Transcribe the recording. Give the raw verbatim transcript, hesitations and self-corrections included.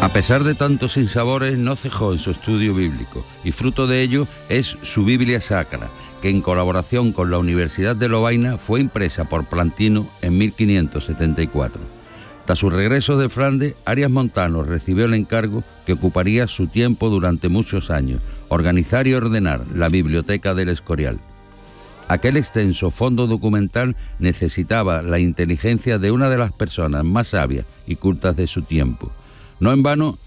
A pesar de tantos sinsabores, no cejó en su estudio bíblico, y fruto de ello es su Biblia Sacra, que en colaboración con la Universidad de Lovaina fue impresa por Plantino en mil quinientos setenta y cuatro. Tras su regreso de Flandes, Arias Montano recibió el encargo que ocuparía su tiempo durante muchos años, organizar y ordenar la Biblioteca del Escorial. Aquel extenso fondo documental necesitaba la inteligencia de una de las personas más sabias y cultas de su tiempo. No en vano,